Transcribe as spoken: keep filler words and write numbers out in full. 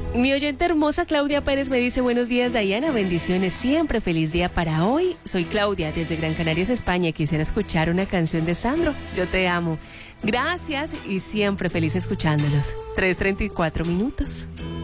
Mi oyente hermosa Claudia Pérez me dice: buenos días, Diana, bendiciones siempre, feliz día para hoy. Soy Claudia desde Gran Canarias, España, y quisiera escuchar una canción de Sandro, Yo te amo. Gracias y siempre feliz escuchándolos. tres treinta y cuatro minutos.